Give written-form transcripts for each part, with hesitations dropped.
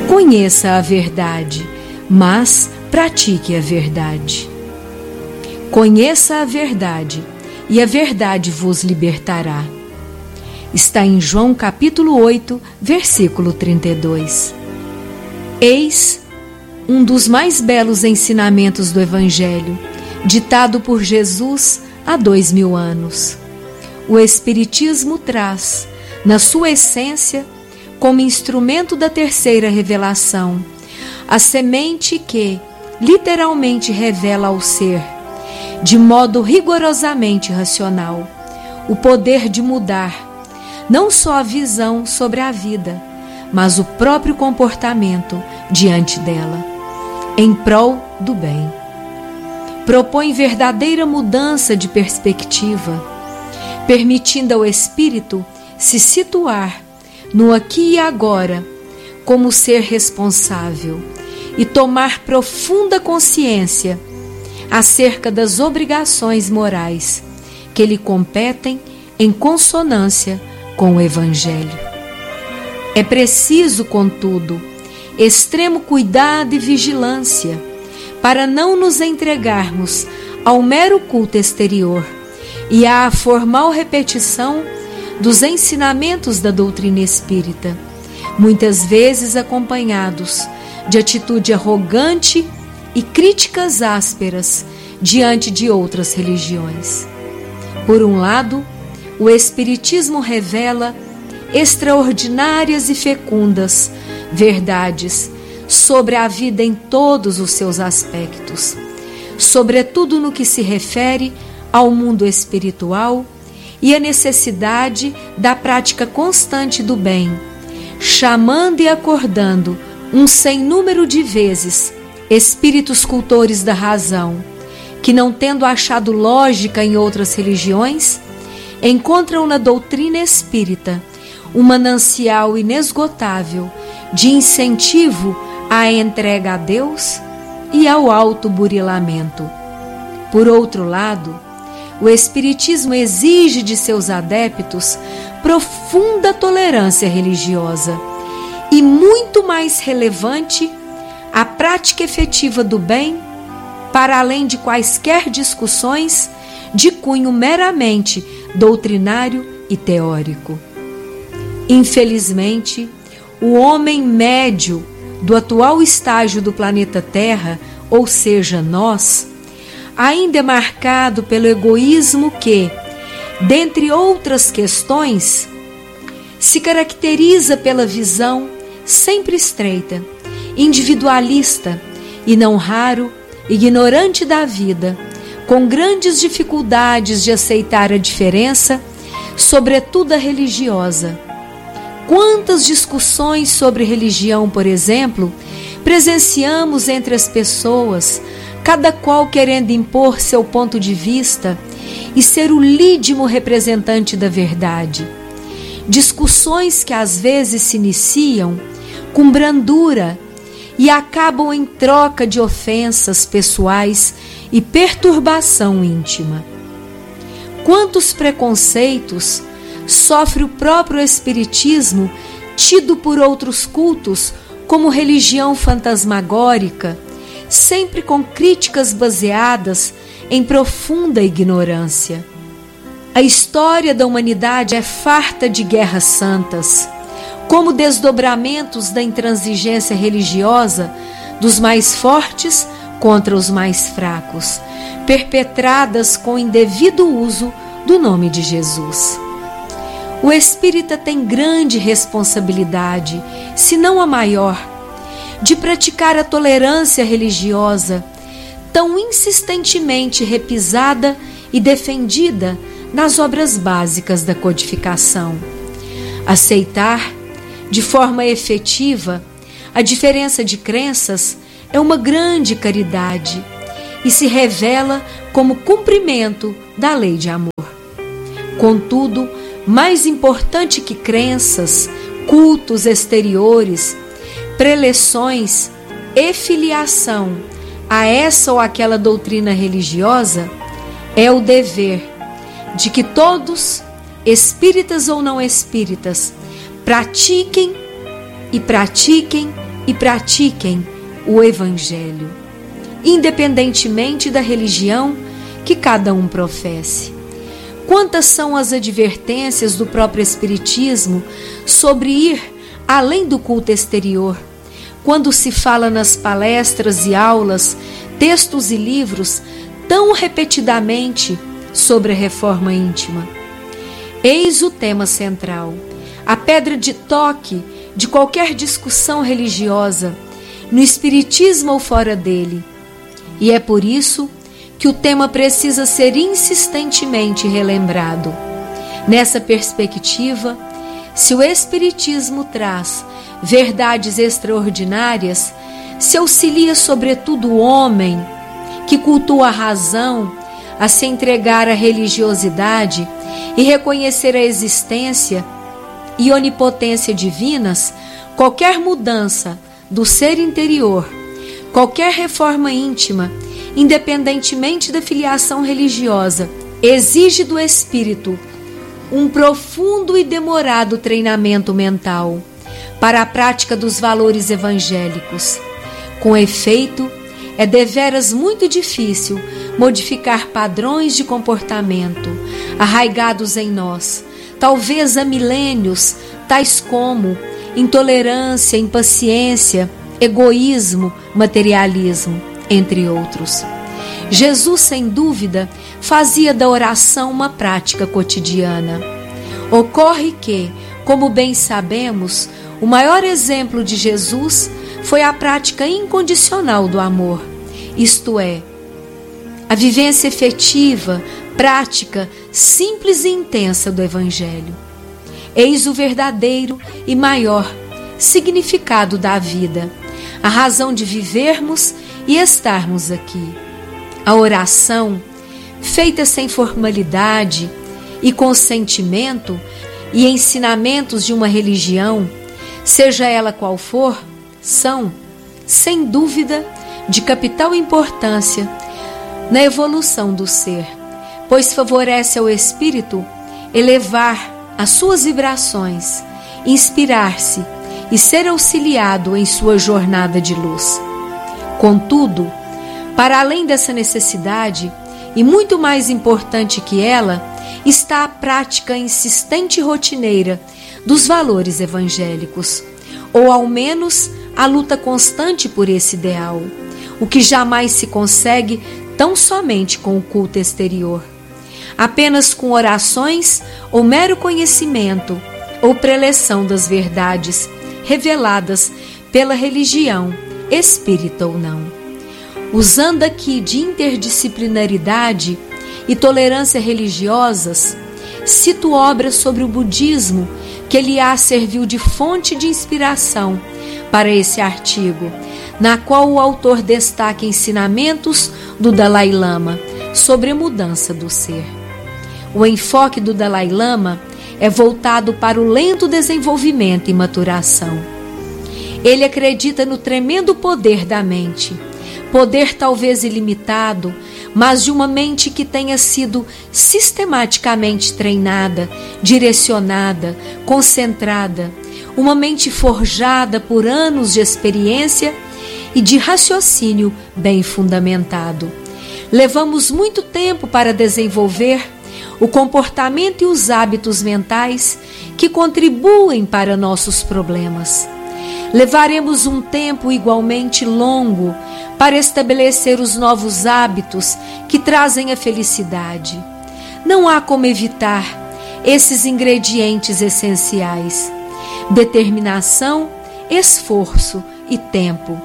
Conheça a verdade, mas pratique a verdade. Conheça a verdade, e a verdade vos libertará. Está em João capítulo 8, versículo 32. Eis um dos mais belos ensinamentos do Evangelho, ditado por Jesus há 2000 anos. O Espiritismo traz, na sua essência, como instrumento da terceira revelação, a semente que, literalmente, revela ao ser, de modo rigorosamente racional, o poder de mudar não só a visão sobre a vida, mas o próprio comportamento diante dela, em prol do bem. Propõe verdadeira mudança de perspectiva, permitindo ao espírito se situar no aqui e agora como ser responsável e tomar profunda consciência acerca das obrigações morais que lhe competem em consonância com o Evangelho. É preciso, contudo, extremo cuidado e vigilância para não nos entregarmos ao mero culto exterior e à formal repetição dos ensinamentos da doutrina espírita, muitas vezes acompanhados de atitude arrogante e críticas ásperas diante de outras religiões. Por um lado, o Espiritismo revela extraordinárias e fecundas verdades sobre a vida em todos os seus aspectos, sobretudo no que se refere ao mundo espiritual e a necessidade da prática constante do bem, chamando e acordando um sem número de vezes espíritos cultores da razão, que, não tendo achado lógica em outras religiões, encontram na doutrina espírita um manancial inesgotável de incentivo à entrega a Deus e ao autoburilamento. Por outro lado, o Espiritismo exige de seus adeptos profunda tolerância religiosa e, muito mais relevante, a prática efetiva do bem, para além de quaisquer discussões de cunho meramente doutrinário e teórico. Infelizmente, o homem médio do atual estágio do planeta Terra, ou seja, nós, ainda é marcado pelo egoísmo que, dentre outras questões, se caracteriza pela visão sempre estreita, individualista e, não raro, ignorante da vida, com grandes dificuldades de aceitar a diferença, sobretudo a religiosa. Quantas discussões sobre religião, por exemplo, presenciamos entre as pessoas, cada qual querendo impor seu ponto de vista e ser o lídimo representante da verdade. Discussões que às vezes se iniciam com brandura e acabam em troca de ofensas pessoais e perturbação íntima. Quantos preconceitos sofre o próprio Espiritismo, tido por outros cultos como religião fantasmagórica, sempre com críticas baseadas em profunda ignorância. A história da humanidade é farta de guerras santas, como desdobramentos da intransigência religiosa dos mais fortes contra os mais fracos, perpetradas com indevido uso do nome de Jesus. O espírita tem grande responsabilidade, se não a maior, de praticar a tolerância religiosa, tão insistentemente repisada e defendida nas obras básicas da codificação. Aceitar, de forma efetiva, a diferença de crenças é uma grande caridade e se revela como cumprimento da lei de amor. Contudo, mais importante que crenças, cultos exteriores, preleções e filiação a essa ou aquela doutrina religiosa, é o dever de que todos, espíritas ou não espíritas, pratiquem e pratiquem o Evangelho, independentemente da religião que cada um professe. Quantas são as advertências do próprio Espiritismo sobre ir além do culto exterior, quando se fala nas palestras e aulas, textos e livros tão repetidamente sobre a reforma íntima. Eis o tema central, a pedra de toque de qualquer discussão religiosa, no Espiritismo ou fora dele. E é por isso que o tema precisa ser insistentemente relembrado. Nessa perspectiva, se o Espiritismo traz verdades extraordinárias, se auxilia sobretudo o homem que cultua a razão a se entregar à religiosidade e reconhecer a existência e onipotência divinas, qualquer mudança do ser interior, qualquer reforma íntima, independentemente da filiação religiosa, exige do espírito um profundo e demorado treinamento mental para a prática dos valores evangélicos. Com efeito, é deveras muito difícil modificar padrões de comportamento arraigados em nós, talvez há milênios, tais como intolerância, impaciência, egoísmo, materialismo, entre outros. Jesus, sem dúvida, fazia da oração uma prática cotidiana. Ocorre que, como bem sabemos, o maior exemplo de Jesus foi a prática incondicional do amor, isto é, a vivência efetiva, prática, simples e intensa do Evangelho. Eis o verdadeiro e maior significado da vida, a razão de vivermos e estarmos aqui. A oração, feita sem formalidade e com sentimento e ensinamentos de uma religião, seja ela qual for, são, sem dúvida, de capital importância na evolução do ser, pois favorece ao espírito elevar as suas vibrações, inspirar-se e ser auxiliado em sua jornada de luz. Contudo, para além dessa necessidade, e muito mais importante que ela, está a prática insistente e rotineira dos valores evangélicos, ou ao menos a luta constante por esse ideal, o que jamais se consegue tão somente com o culto exterior, apenas com orações ou mero conhecimento ou preleção das verdades reveladas pela religião, espírita ou não. Usando aqui de interdisciplinaridade e tolerância religiosas, cito obras sobre o budismo que lhe serviu de fonte de inspiração para esse artigo, na qual o autor destaca ensinamentos do Dalai Lama sobre a mudança do ser. O enfoque do Dalai Lama é voltado para o lento desenvolvimento e maturação. Ele acredita no tremendo poder da mente, poder talvez ilimitado, mas de uma mente que tenha sido sistematicamente treinada, direcionada, concentrada, uma mente forjada por anos de experiência e de raciocínio bem fundamentado. Levamos muito tempo para desenvolver o comportamento e os hábitos mentais que contribuem para nossos problemas. Levaremos um tempo igualmente longo para estabelecer os novos hábitos que trazem a felicidade. Não há como evitar esses ingredientes essenciais: determinação, esforço e tempo.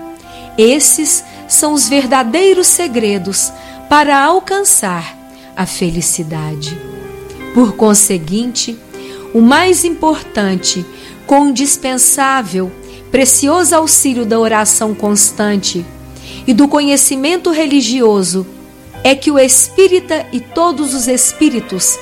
Esses são os verdadeiros segredos para alcançar a felicidade. Por conseguinte, o mais importante, com o indispensável, precioso auxílio da oração constante e do conhecimento religioso, é que o espírita e todos os espíritos